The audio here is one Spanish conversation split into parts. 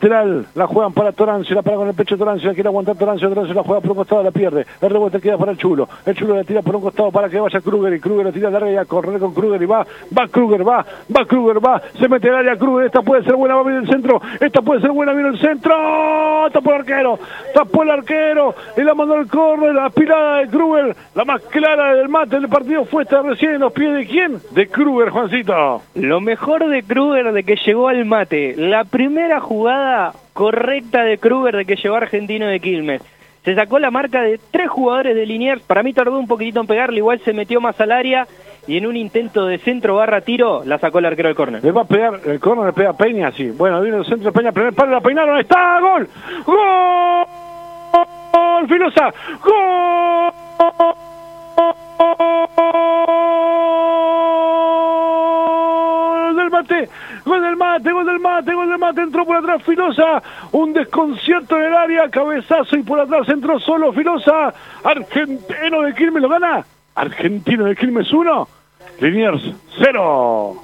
lateral, la juegan para Torancio, la para con el pecho Torancio, la quiere aguantar Torancio la juega por un costado, la pierde, el rebote queda para el Chulo la tira por un costado para que vaya Kruger, y Kruger la tira larga y a correr con Kruger, y va Kruger, se mete el área Kruger, esta puede ser buena, va bien el centro, esta puede ser buena, viene el centro, tapó el arquero, y la mandó al córner, la pilada de Kruger, la más clara del mate del partido fue esta recién en los pies de ¿quién? De Kruger, Juancito. Lo mejor de Kruger de que llegó al mate, la primera jugada correcta de Kruger de que llegó a Argentino de Quilmes. Se sacó la marca de 3 jugadores de Liniers, para mí tardó un poquitito en pegarle, igual se metió más al área y en un intento de centro barra tiro la sacó el arquero del córner. Le va a pegar, el córner le pega a Peña, sí. Bueno, viene el centro de Peña, primer palo, la peinaron, está, ¡gol! ¡Gol! ¡Filosa! ¡Gol! Gol del mate, entró por atrás Filosa, un desconcierto en el área, cabezazo y por atrás entró solo Filosa, Argentino de Quilmes lo gana, Argentino de Quilmes 1, Liniers 0.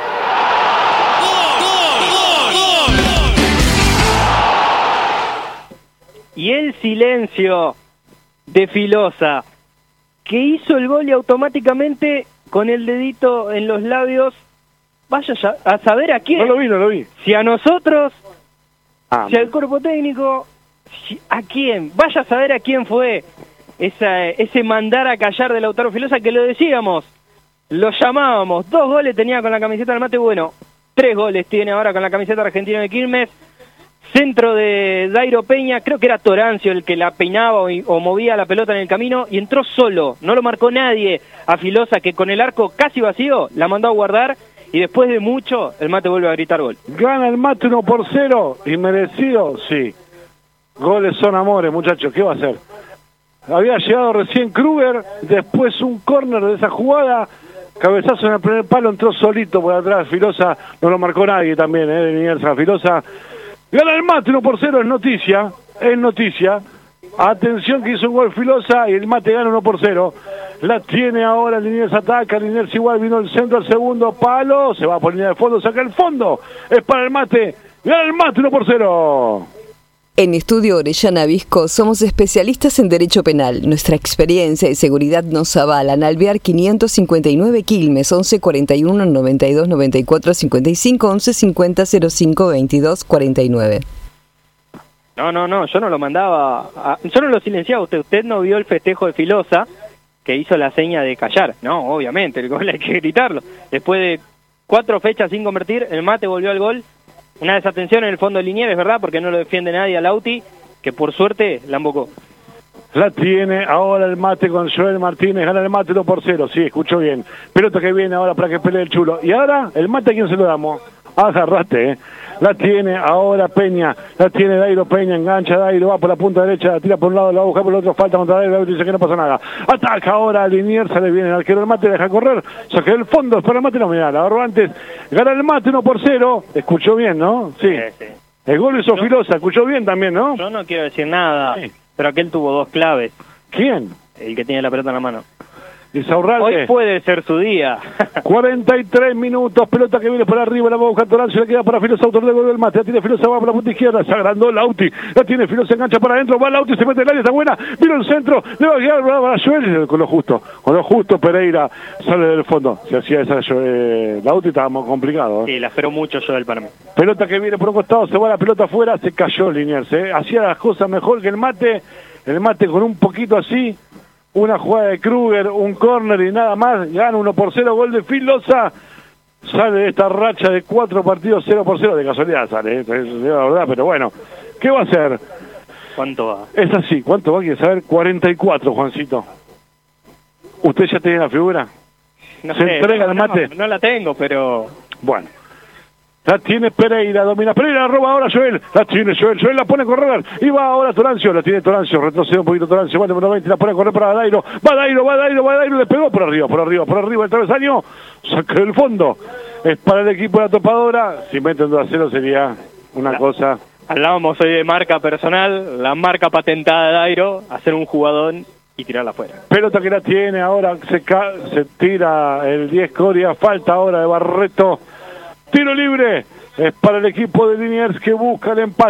Y el silencio de Filosa, que hizo el gol y automáticamente con el dedito en los labios, vaya a saber a quién. No lo vi. Si a nosotros, si al cuerpo técnico, a quién. Vaya a saber a quién fue ese mandar a callar de Lautaro Filosa, que lo decíamos, lo llamábamos. 2 goles tenía con la camiseta del mate, bueno, 3 goles tiene ahora con la camiseta argentina de Quilmes. Centro de Dairo Peña, creo que era Torancio el que la peinaba o movía la pelota en el camino, y entró solo, no lo marcó nadie a Filosa, que con el arco casi vacío la mandó a guardar. Y después de mucho, el mate vuelve a gritar gol. Gana el mate 1-0, y merecido, sí. Goles son amores, muchachos, ¿qué va a hacer? Había llegado recién Kruger, después un córner de esa jugada, cabezazo en el primer palo, entró solito por atrás, Filosa, no lo marcó nadie también, de Liniers a Filosa. Gana el mate 1-0, es noticia. Atención que hizo un gol Filosa y el mate gana 1-0. La tiene ahora, Liniers ataca, Liniers igual, vino el centro al segundo palo, se va por línea de fondo, saca el fondo, es para el mate, gana el mate 1-0. En Estudio Orellana Visco somos especialistas en Derecho Penal. Nuestra experiencia y seguridad nos avalan. Alvear 559 Quilmes, 11 41 92 94 55, 11 50 05 22 49. No, yo no lo mandaba, yo no lo silenciaba usted no vio el festejo de Filosa, que hizo la seña de callar. No, obviamente, el gol hay que gritarlo. Después de 4 fechas sin convertir, el mate volvió al gol. Una desatención en el fondo de Liniers, es verdad, porque no lo defiende nadie a Lauti, que por suerte la embocó. La tiene ahora el mate con Joel Martínez, gana el mate 2-0, sí, escuchó bien. Pelota que viene ahora para que pelee el Chulo. Y ahora, el mate, ¿a quién se lo damos? Agarrate, La tiene ahora Peña, la tiene Dairo Peña, engancha Dairo, va por la punta derecha, la tira por un lado, la va a buscar por el otro, falta contra Dairo, dice que no pasa nada. Ataca ahora Liniers, se le viene el arquero del mate, deja correr, saque el fondo, para el mate, no, mirá, la agarró antes, gana el mate 1-0, escuchó bien, ¿no? Sí. El gol hizo Filosa, escuchó bien también, ¿no? Yo no quiero decir nada, pero aquel tuvo 2 claves. ¿Quién? El que tiene la pelota en la mano. Insaurralde. Hoy puede ser su día. 43 minutos, pelota que viene por arriba, la va a buscar Torancio, le queda para Filosa, autor de gol del mate, la tiene Filosa, va por la punta izquierda, se agrandó Lauti, la tiene Filosa, engancha para adentro, va Lauti, se mete en el área, está buena, vino el centro, le va a quedar a Joel, con lo justo Pereira sale del fondo, si hacía esa Lauti estábamos complicados. Sí, la esperó mucho Joel para mí. Pelota que viene por un costado, se va la pelota afuera, se cayó Liniers, hacía las cosas mejor que el mate con un poquito así, una jugada de Kruger, un córner y nada más, gana 1-0, gol de Filosa, sale de esta racha de 4 partidos 0-0, de casualidad sale, es la verdad, pero bueno, ¿qué va a hacer? ¿Cuánto va? Es así, ¿cuánto va? Quiere saber, 44, Juancito. ¿Usted ya tiene la figura? No ¿Se sé, entrega el mate? No la tengo, pero... Bueno. La tiene Pereira, domina Pereira, roba ahora Joel, la tiene Joel la pone a correr, y va ahora Torancio, la tiene Torancio, retrocede un poquito Torancio, va número 20, la pone a correr para Dairo, va Dairo, le pegó por arriba, el travesaño, saca del fondo, es para el equipo de la topadora, si meten 2-0 sería una cosa... Hablábamos hoy de marca personal, la marca patentada de Dairo, hacer un jugadón y tirarla afuera. Pelota que la tiene ahora, se tira el 10 Coria, falta ahora de Barreto, tiro libre, es para el equipo de Liniers que busca el empate.